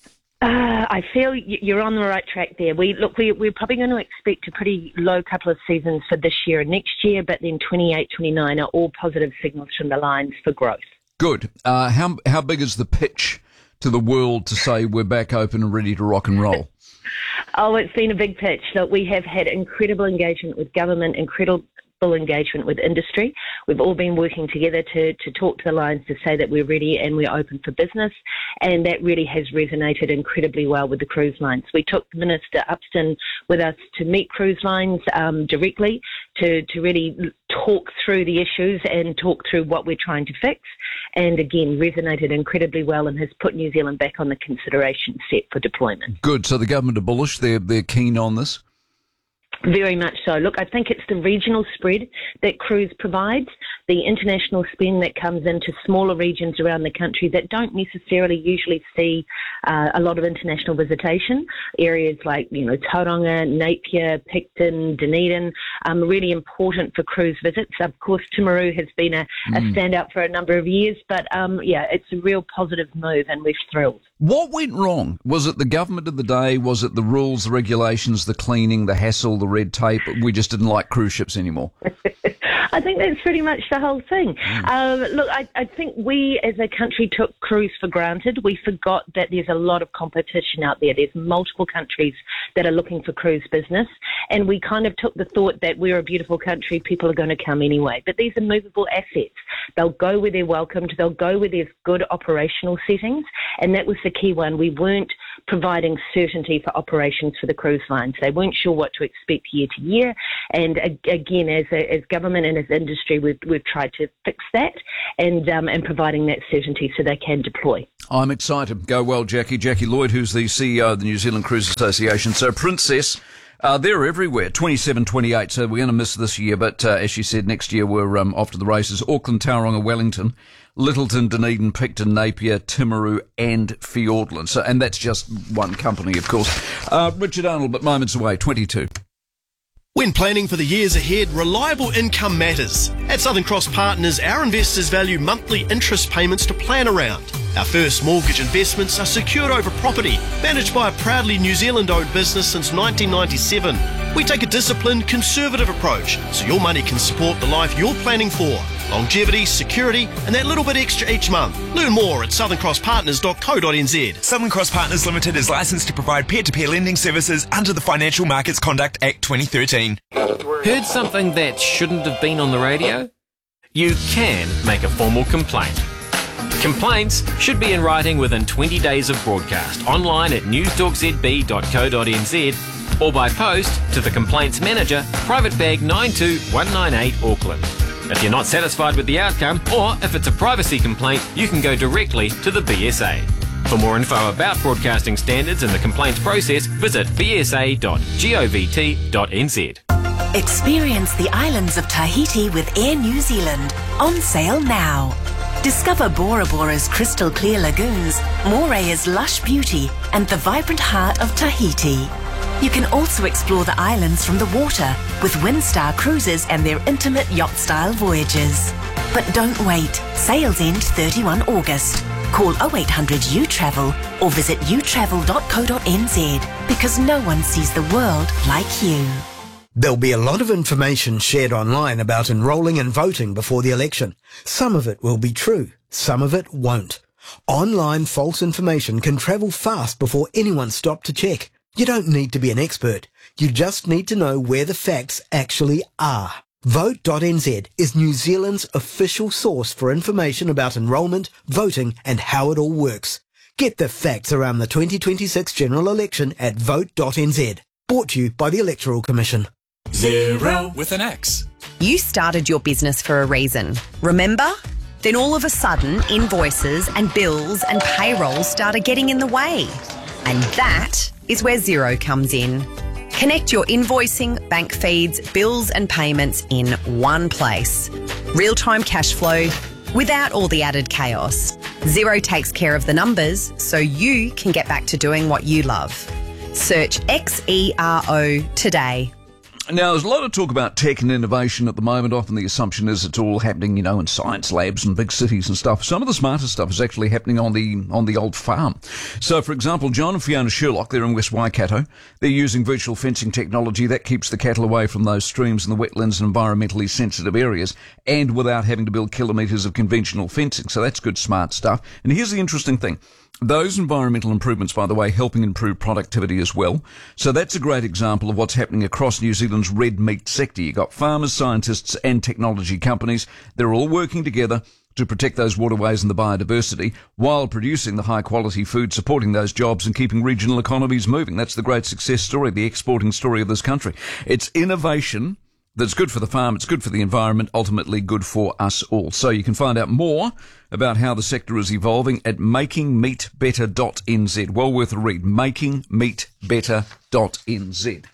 I feel you're on the right track there. We're probably going to expect a pretty low couple of seasons for this year and next year, but then 28-29 are all positive signals from the lines for growth. Good. How big is the pitch to the world to say we're back open and ready to rock and roll? Oh, it's been a big pitch. Look, we have had incredible engagement with government, incredible engagement with industry. We've all been working together to talk to the lines to say that we're ready and we're open for business, and that really has resonated incredibly well with the cruise lines. We took Minister Upston with us to meet cruise lines directly to really talk through the issues and talk through what we're trying to fix, and again resonated incredibly well and has put New Zealand back on the consideration set for deployment. Good. So the government are bullish. They're keen on this. Very much so. Look, I think it's the regional spread that cruise provides, the international spend that comes into smaller regions around the country that don't necessarily usually see a lot of international visitation. Areas like, Tauranga, Napier, Picton, Dunedin, really important for cruise visits. Of course, Timaru has been a standout for a number of years, but it's a real positive move and we're thrilled. What went wrong? Was it the government of the day? Was it the rules, the regulations, the cleaning, the hassle, the red tape? We just didn't like cruise ships anymore. I think that's pretty much the whole thing. Look, I think we as a country took cruise for granted. We forgot that there's a lot of competition out there. There's multiple countries that are looking for cruise business, and we kind of took the thought that we're a beautiful country, people are going to come anyway. But these are movable assets. They'll go where they're welcomed. They'll go where there's good operational settings, and that was the key one. We weren't providing certainty for operations for the cruise lines. They weren't sure what to expect year to year, and again, as government and as industry, we've tried to fix that and providing that certainty so they can deploy. I'm excited. Go well, Jackie. Jackie Lloyd, who's the CEO of the New Zealand Cruise Association. So Princess, they're everywhere, 27, 28, so we're going to miss this year, but as she said, next year we're off to the races. Auckland, Tauranga, Wellington, Littleton, Dunedin, Picton, Napier, Timaru and Fiordland. So, and that's just one company, of course. Richard Arnold, but moments away, 22. When planning for the years ahead, reliable income matters. At Southern Cross Partners, our investors value monthly interest payments to plan around. Our first mortgage investments are secured over property, managed by a proudly New Zealand-owned business since 1997. We take a disciplined, conservative approach, so your money can support the life you're planning for. Longevity, security, and that little bit extra each month. Learn more at southern-cross-partners.co.nz. Southern Cross Partners Limited is licensed to provide peer-to-peer lending services under the Financial Markets Conduct Act 2013. Heard something that shouldn't have been on the radio? You can make a formal complaint. Complaints should be in writing within 20 days of broadcast, online at newstalkzb.co.nz or by post to the Complaints Manager, Private Bag 92198 Auckland. If you're not satisfied with the outcome, or if it's a privacy complaint, you can go directly to the BSA. For more info about broadcasting standards and the complaints process, visit bsa.govt.nz. Experience the islands of Tahiti with Air New Zealand. On sale now. Discover Bora Bora's crystal clear lagoons, Morea's lush beauty, and the vibrant heart of Tahiti. You can also explore the islands from the water with Windstar Cruises and their intimate yacht-style voyages. But don't wait. Sales end 31 August. Call 0800 U-Travel or visit utravel.co.nz because no one sees the world like you. There'll be a lot of information shared online about enrolling and voting before the election. Some of it will be true, some of it won't. Online false information can travel fast before anyone stopped to check. You don't need to be an expert. You just need to know where the facts actually are. Vote.nz is New Zealand's official source for information about enrolment, voting and how it all works. Get the facts around the 2026 general election at vote.nz. Brought to you by the Electoral Commission. Zero with an X. You started your business for a reason. Remember? Then all of a sudden, invoices and bills and payroll started getting in the way. And that is where Xero comes in. Connect your invoicing, bank feeds, bills and payments in one place. Real-time cash flow without all the added chaos. Xero takes care of the numbers so you can get back to doing what you love. Search XERO today. Now, there's a lot of talk about tech and innovation at the moment. Often the assumption is it's all happening, in science labs and big cities and stuff. Some of the smarter stuff is actually happening on the old farm. So, for example, John and Fiona Sherlock, they're in West Waikato. They're using virtual fencing technology that keeps the cattle away from those streams and the wetlands and environmentally sensitive areas, and without having to build kilometres of conventional fencing. So that's good, smart stuff. And here's the interesting thing. Those environmental improvements, by the way, helping improve productivity as well. So that's a great example of what's happening across New Zealand's red meat sector. You've got farmers, scientists and technology companies. They're all working together to protect those waterways and the biodiversity while producing the high-quality food, supporting those jobs and keeping regional economies moving. That's the great success story, the exporting story of this country. It's innovation that's good for the farm, it's good for the environment, ultimately good for us all. So you can find out more about how the sector is evolving at makingmeatbetter.nz. Well worth a read, makingmeatbetter.nz.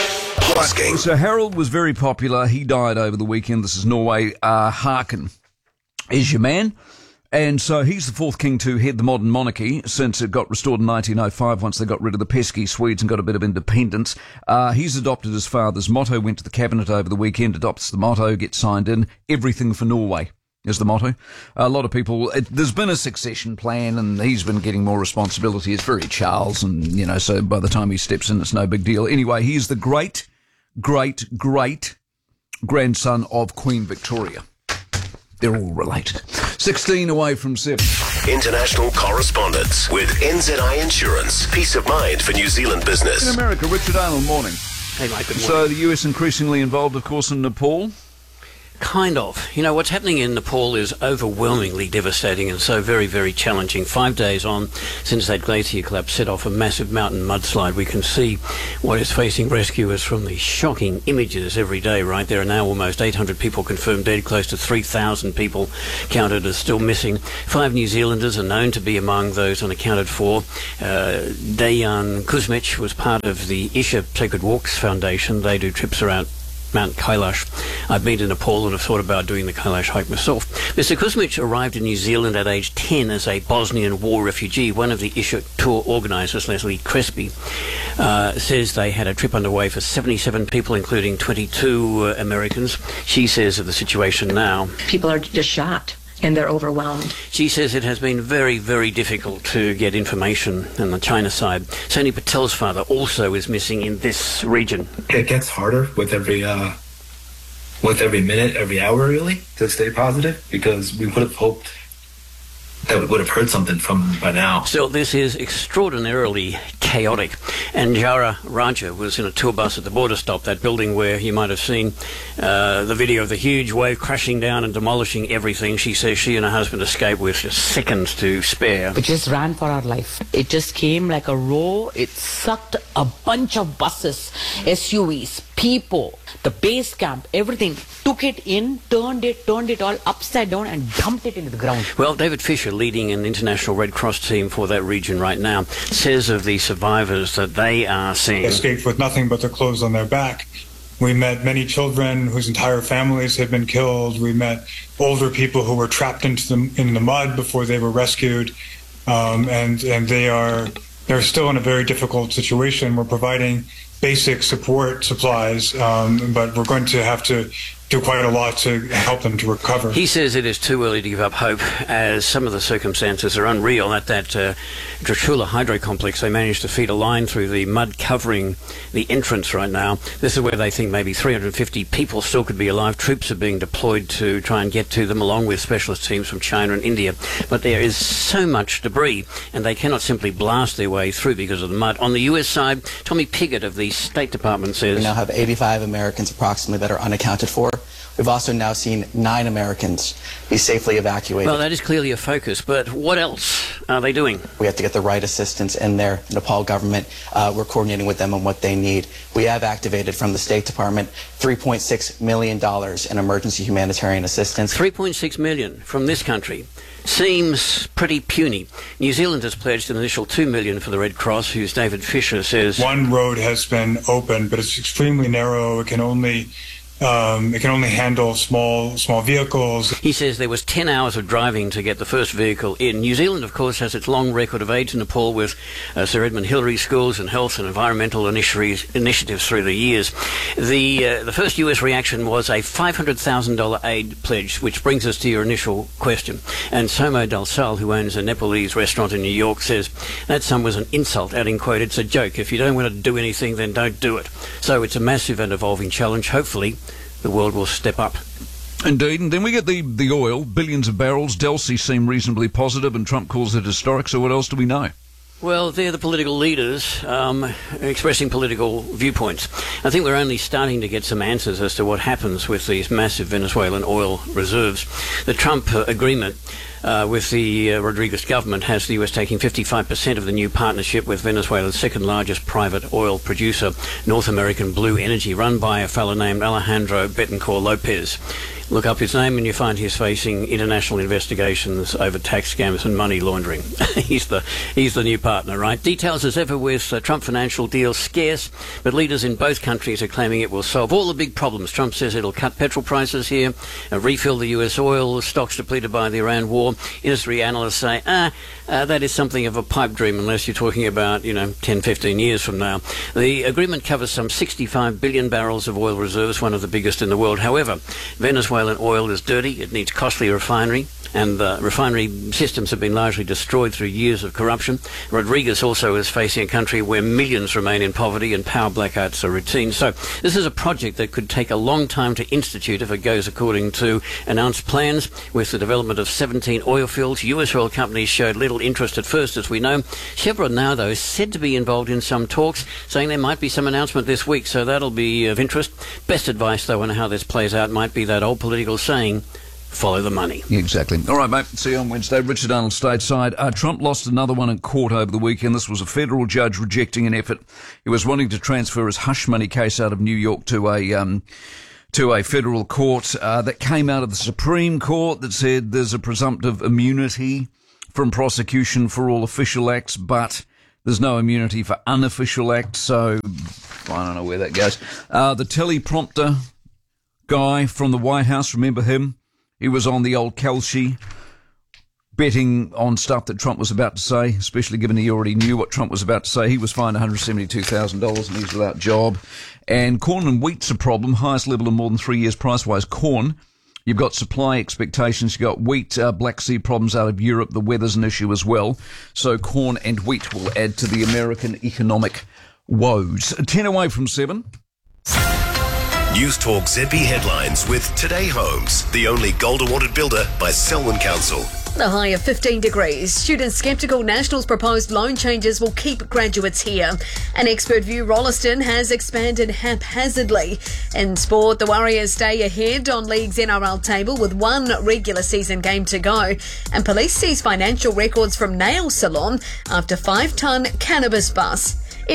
So Harold was very popular. He died over the weekend. This is Norway. Harkin is your man. And so he's the fourth king to head the modern monarchy since it got restored in 1905 once they got rid of the pesky Swedes and got a bit of independence. He's adopted his father's motto, went to the cabinet over the weekend, adopts the motto, gets signed in. Everything for Norway is the motto. A lot of people, there's been a succession plan and he's been getting more responsibility. It's very Charles and, so by the time he steps in, it's no big deal. Anyway, he's the great grandson of Queen Victoria. They're all related. 16 away from 7. International correspondence with NZI Insurance. Peace of mind for New Zealand business. In America, Richard Arnold, morning. Hey, Mike, good morning. So the US increasingly involved, of course, in Nepal? Kind of. You know, what's happening in Nepal is overwhelmingly devastating and so very, very challenging. 5 days on since that glacier collapse set off a massive mountain mudslide. We can see what is facing rescuers from the shocking images every day, right? There are now almost 800 people confirmed dead, close to 3,000 people counted as still missing. 5 New Zealanders are known to be among those unaccounted for. Dejan Kuzmic was part of the Isha Sacred Walks Foundation. They do trips around Mount Kailash. I've been to Nepal and have thought about doing the Kailash hike myself. Mr. Kuzmic arrived in New Zealand at age 10 as a Bosnian war refugee. One of the Isha tour organisers, Leslie Crespi, says they had a trip underway for 77 people, including 22 Americans. She says of the situation now, people are just shocked and they're overwhelmed. She says it has been very, very difficult to get information on the China side. Sony Patel's father also is missing in this region. It gets harder with every minute, every hour, really, to stay positive, because we would have hoped that we would have heard something from them by now. Still, this is extraordinarily chaotic. And Jara Raja was in a tour bus at the border stop, that building where you might have seen the video of the huge wave crashing down and demolishing everything. She says she and her husband escaped with just seconds to spare. We just ran for our life. It just came like a row. It sucked a bunch of buses, SUVs, people, the base camp, everything. Took it in, turned it all upside down and dumped it into the ground. Well, David Fisher, leading an international Red Cross team for that region right now, says of the survivors that they are seeing... escaped with nothing but their clothes on their back. We met many children whose entire families had been killed. We met older people who were trapped in the mud before they were rescued. And they're still in a very difficult situation. We're providing basic support supplies, but we're going to have to do quite a lot to help them to recover. He says it is too early to give up hope, as some of the circumstances are unreal. At that Drachula hydro complex, they managed to feed a line through the mud covering the entrance right now. This is where they think maybe 350 people still could be alive. Troops are being deployed to try and get to them, along with specialist teams from China and India. But there is so much debris, and they cannot simply blast their way through because of the mud. On the US side, Tommy Piggott of the State Department says... We now have 85 Americans approximately that are unaccounted for. We've also now seen 9 Americans be safely evacuated. Well, that is clearly a focus, but what else are they doing? We have to get the right assistance in there. The Nepal government, we're coordinating with them on what they need. We have activated from the State Department $3.6 million in emergency humanitarian assistance. $3.6 million from this country seems pretty puny. New Zealand has pledged an initial $2 million for the Red Cross, whose David Fisher says... One road has been opened, but it's extremely narrow. It can only handle small vehicles. He says there was 10 hours of driving to get the first vehicle in. New Zealand, of course, has its long record of aid to Nepal with Sir Edmund Hillary schools and health and environmental initiatives through the years. The first US reaction was a $500,000 aid pledge, which brings us to your initial question. And Somo Dalsal, who owns a Nepalese restaurant in New York, says that sum was an insult, adding, quote, "It's a joke. If you don't want to do anything, then don't do it." So it's a massive and evolving challenge. Hopefully the world will step up. Indeed, and then we get the oil, billions of barrels. Delsey seem reasonably positive, and Trump calls it historic, so what else do we know? Well, they're the political leaders expressing political viewpoints. I think we're only starting to get some answers as to what happens with these massive Venezuelan oil reserves. The Trump agreement with the Rodriguez government has the US taking 55% of the new partnership with Venezuela's second largest private oil producer, North American Blue Energy, run by a fellow named Alejandro Betancourt Lopez. Look up his name and you find he's facing international investigations over tax scams and money laundering. He's the new partner, right? Details as ever with Trump financial deal scarce, but leaders in both countries are claiming it will solve all the big problems. Trump says it'll cut petrol prices here, refill the US oil stocks depleted by the Iran war. Industry analysts say, that is something of a pipe dream unless you're talking about, 10, 15 years from now. The agreement covers some 65 billion barrels of oil reserves, one of the biggest in the world. However, Venezuelan oil is dirty. It needs costly refinery, and the refinery systems have been largely destroyed through years of corruption. Rodriguez also is facing a country where millions remain in poverty and power blackouts are routine. So this is a project that could take a long time to institute if it goes according to announced plans. With the development of 17 oil fields, US oil companies showed little interest at first, as we know. Chevron now, though, is said to be involved in some talks, saying there might be some announcement this week, so that'll be of interest. Best advice, though, on how this plays out might be that old political saying, follow the money. Exactly. All right, mate. See you on Wednesday. Richard Arnold stateside. Trump lost another one in court over the weekend. This was a federal judge rejecting an effort. He was wanting to transfer his hush money case out of New York to a federal court that came out of the Supreme Court that said there's a presumptive immunity from prosecution for all official acts, but there's no immunity for unofficial acts. So I don't know where that goes. The teleprompter guy from the White House, remember him? He was on the old Kelce betting on stuff that Trump was about to say, especially given he already knew what Trump was about to say. He was fined $172,000 and he's without job. And corn and wheat's a problem, highest level in more than 3 years price-wise. Corn, you've got supply expectations. You've got wheat, Black Sea problems out of Europe. The weather's an issue as well. So corn and wheat will add to the American economic woes. 10 away from 7. News Talk ZB headlines with Today Homes, the only gold awarded builder by Selwyn Council. The high of 15 degrees. Students sceptical Nationals' proposed loan changes will keep graduates here. An expert view Rolleston has expanded haphazardly. In sport, the Warriors stay ahead on League's NRL table with one regular season game to go. And police seize financial records from nail salon after 5-ton cannabis bust.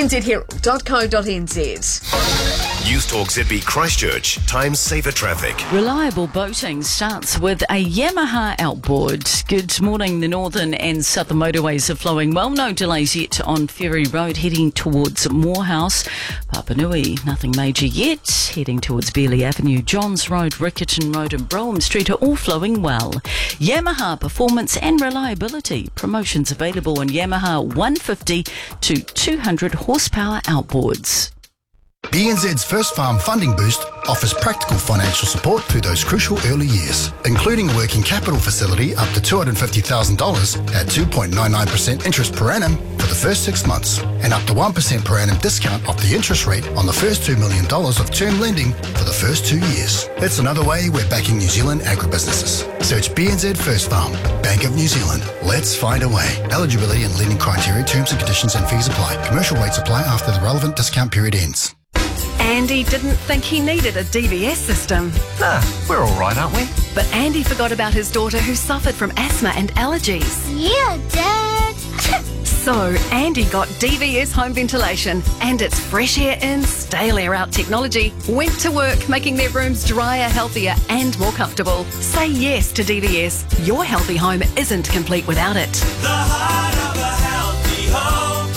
nzherald.co.nz. News Talk ZB Christchurch, times safer traffic. Reliable boating starts with a Yamaha outboard. Good morning. The northern and southern motorways are flowing well. No delays yet on Ferry Road heading towards Morehouse. Papanui, nothing major yet. Heading towards Bearley Avenue, Johns Road, Riccarton Road and Brougham Street are all flowing well. Yamaha performance and reliability. Promotions available on Yamaha 150 to 200 horsepower outboards. BNZ's First Farm Funding Boost offers practical financial support through those crucial early years, including a working capital facility up to $250,000 at 2.99% interest per annum for the first 6 months, and up to 1% per annum discount off the interest rate on the first $2 million of term lending for the first 2 years. It's another way we're backing New Zealand agribusinesses. Search BNZ First Farm, Bank of New Zealand. Let's find a way. Eligibility and lending criteria, terms and conditions and fees apply. Commercial rates apply after the relevant discount period ends. Andy didn't think he needed a DVS system. Nah, we're all right, aren't we? But Andy forgot about his daughter who suffered from asthma and allergies. Yeah, Dad. So Andy got DVS home ventilation and its fresh air in, stale air out technology went to work making their rooms drier, healthier and more comfortable. Say yes to DVS. Your healthy home isn't complete without it. The heart of a healthy home,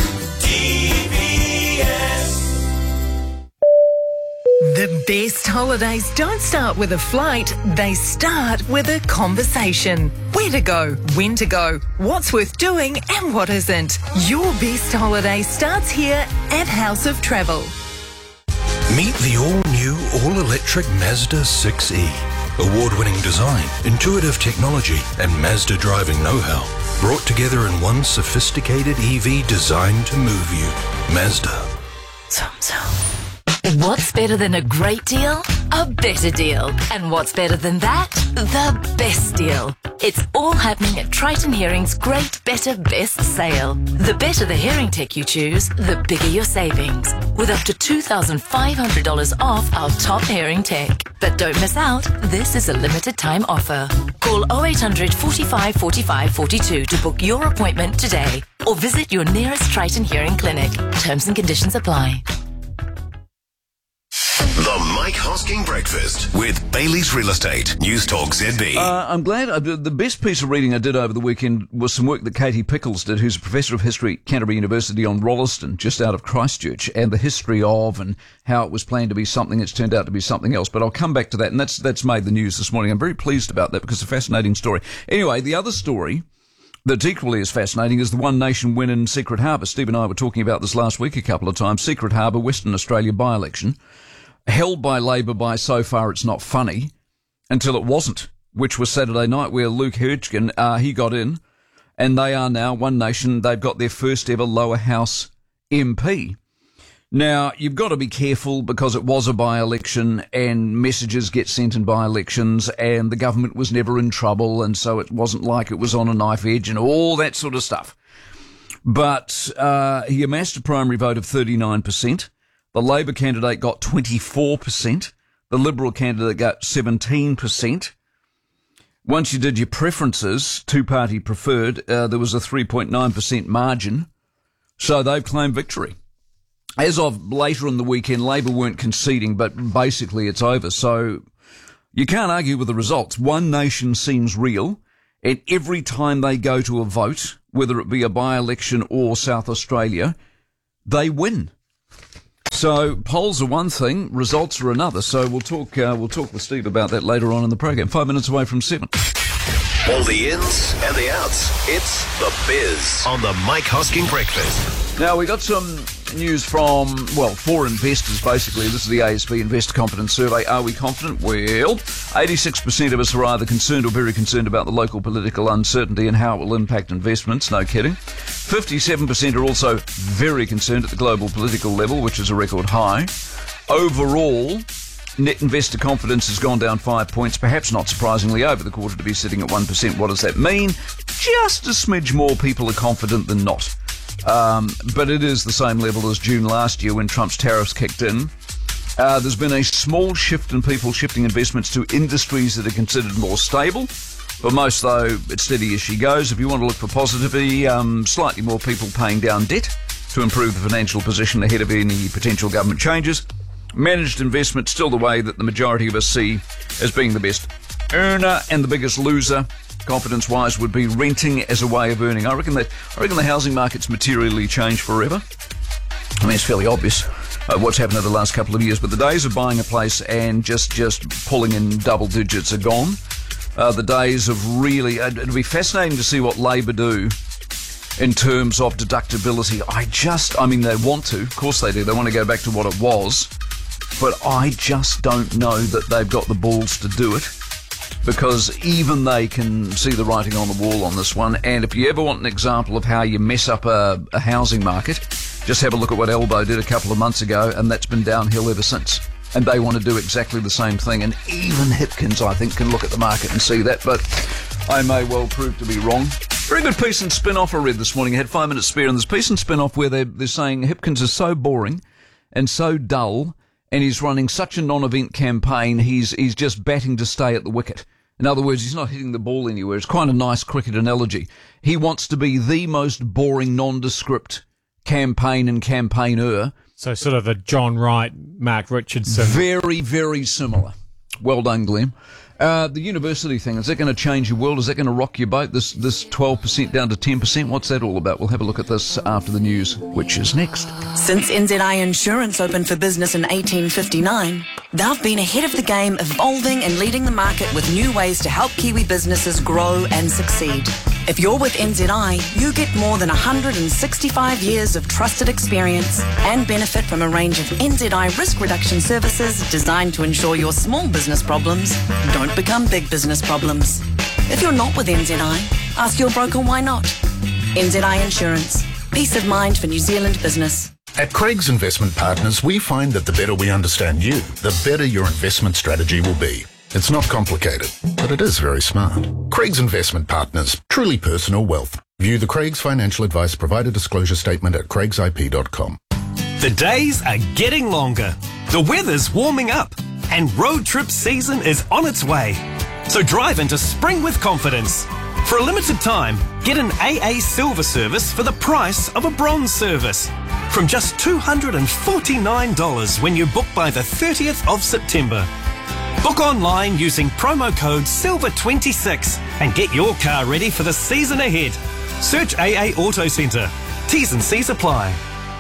DVS. The best holidays don't start with a flight, they start with a conversation. Where to go, when to go, what's worth doing and what isn't. Your best holiday starts here at House of Travel. Meet the all-new, all-electric Mazda 6e. Award-winning design, intuitive technology and Mazda driving know-how. Brought together in one sophisticated EV designed to move you. Mazda. What's better than a great deal? A better deal. And what's better than that? The best deal. It's all happening at Triton Hearing's Great Better Best Sale. The better the hearing tech you choose, the bigger your savings. With up to $2,500 off our top hearing tech. But don't miss out, this is a limited time offer. Call 0800 45 45 42 to book your appointment today. Or visit your nearest Triton Hearing clinic. Terms and conditions apply. The Mike Hosking Breakfast with Bailey's Real Estate. News Talk ZB. I'm glad. The best piece of reading I did over the weekend was some work that Katie Pickles did, who's a professor of history at Canterbury University on Rolleston, just out of Christchurch, and the history of and how it was planned to be something. It's turned out to be something else. But I'll come back to that, and that's made the news this morning. I'm very pleased about that because it's a fascinating story. Anyway, the other story that's equally as fascinating is the One Nation win in Secret Harbour. Steve and I were talking about this last week a couple of times. Secret Harbour, Western Australia by-election. Held by Labor by so far it's not funny, until it wasn't, which was Saturday night, where Luke Hirschgen, he got in, and they are now One Nation. They've got their first ever lower house MP. Now, you've got to be careful because it was a by-election and messages get sent in by-elections and the government was never in trouble, and so it wasn't like it was on a knife edge and all that sort of stuff. But he amassed a primary vote of 39%. The Labor candidate got 24%. The Liberal candidate got 17%. Once you did your preferences, two-party preferred, there was a 3.9% margin. So they've claimed victory. As of later in the weekend, Labor weren't conceding, but basically it's over. So you can't argue with the results. One Nation seems real, and every time they go to a vote, whether it be a by-election or South Australia, they win. So polls are one thing, results are another. So we'll talk with Steve about that later on in the program. 5 minutes away from 7. All the ins and the outs. It's The Biz on the Mike Hosking Breakfast. Now, we got some news from, for investors, basically. This is the ASB Investor Confidence Survey. Are we confident? Well, 86% of us are either concerned or very concerned about the local political uncertainty and how it will impact investments. No kidding. 57% are also very concerned at the global political level, which is a record high. Overall, net investor confidence has gone down 5 points, perhaps not surprisingly, over the quarter to be sitting at 1%. What does that mean? Just a smidge more people are confident than not. But it is the same level as June last year when Trump's tariffs kicked in. There's been a small shift in people shifting investments to industries that are considered more stable. For most, though, it's steady as she goes. If you want to look for positivity, slightly more people paying down debt to improve the financial position ahead of any potential government changes. Managed investment still the way that the majority of us see as being the best earner, and the biggest loser, confidence-wise, would be renting as a way of earning. I reckon the housing market's materially changed forever. I mean, it's fairly obvious what's happened over the last couple of years, but the days of buying a place and just pulling in double digits are gone. The days of really... it'll be fascinating to see what Labor do in terms of deductibility. I mean, they want to. Of course they do. They want to go back to what it was. But I just don't know that they've got the balls to do it, because even they can see the writing on the wall on this one. And if you ever want an example of how you mess up a housing market, just have a look at what Elbow did a couple of months ago, and that's been downhill ever since. And they want to do exactly the same thing. And even Hipkins, I think, can look at the market and see that, but I may well prove to be wrong. Very good piece and spin-off I read this morning. I had 5 minutes spare, and this piece and spin-off where they're saying Hipkins is so boring and so dull, and he's running such a non-event campaign, he's just batting to stay at the wicket. In other words, he's not hitting the ball anywhere. It's quite a nice cricket analogy. He wants to be the most boring, nondescript campaign and campaigner. So sort of a John Wright, Mark Richardson. Very, very similar. Well done, Glenn. The university thing, is that going to change your world? Is that going to rock your boat? This 12% down to 10%? What's that all about? We'll have a look at this after the news, which is next. Since NZI Insurance opened for business in 1859, they've been ahead of the game, evolving and leading the market with new ways to help Kiwi businesses grow and succeed. If you're with NZI, you get more than 165 years of trusted experience and benefit from a range of NZI risk reduction services designed to ensure your small business problems don't become big business problems. If you're not with NZI, ask your broker why not. NZI Insurance. Peace of mind for New Zealand business. At Craig's Investment Partners, we find that the better we understand you, the better your investment strategy will be. It's not complicated, but it is very smart. Craig's Investment Partners. Truly personal wealth. View the Craig's Financial Advice Provider Disclosure Statement at craigsip.com. The days are getting longer. The weather's warming up. And road trip season is on its way. So drive into spring with confidence. For a limited time, get an AA Silver service for the price of a Bronze service. From just $249 when you book by the 30th of September. Book online using promo code SILVER26 and get your car ready for the season ahead. Search AA Auto Centre. T's and C's apply.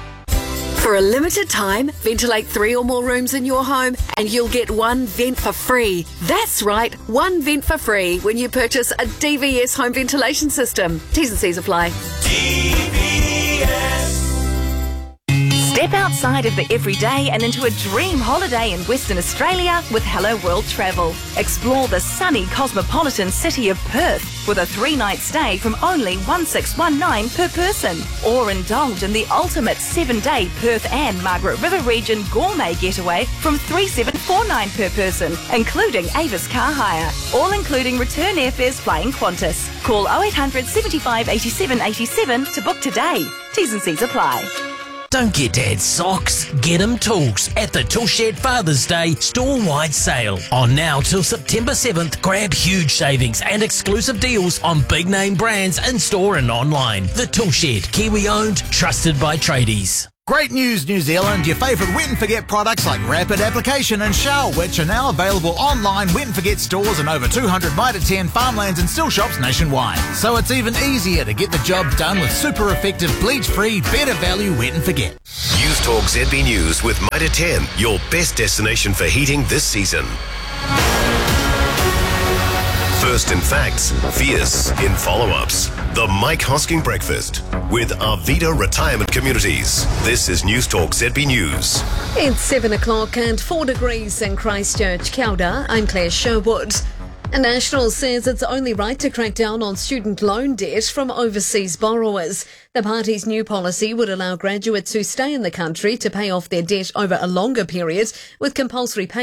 For a limited time, ventilate 3 or more rooms in your home and you'll get 1 vent for free. That's right, 1 vent for free when you purchase a DVS home ventilation system. T's and C's apply. Step Step outside of the everyday and into a dream holiday in Western Australia with Hello World Travel. Explore the sunny cosmopolitan city of Perth with a 3-night stay from only $1,619 per person. Or indulge in the ultimate 7-day Perth and Margaret River region gourmet getaway from $3,749 per person, including Avis car hire. All including return airfares flying Qantas. Call 0800 75 87 87 to book today. T's and C's apply. Don't get Dad socks, get him tools at the Toolshed Father's Day store-wide sale. On now till September 7th, grab huge savings and exclusive deals on big-name brands in-store and online. The Toolshed, Kiwi-owned, trusted by tradies. Great news, New Zealand. Your favourite Wet and Forget products like Rapid Application and Shower Witch are now available online Wet and Forget stores in over 200 Mitre 10 farmlands and still shops nationwide. So it's even easier to get the job done with super effective, bleach-free, better value Wet and Forget. News Talk ZB News with Mitre 10, your best destination for heating this season. First in facts, fierce in follow-ups. The Mike Hosking Breakfast with Arvida Retirement Communities. This is News Talk ZB News. It's 7 o'clock and 4 degrees in Christchurch. Kia ora, I'm Claire Sherwood. A National says it's only right to crack down on student loan debt from overseas borrowers. The party's new policy would allow graduates who stay in the country to pay off their debt over a longer period with compulsory payment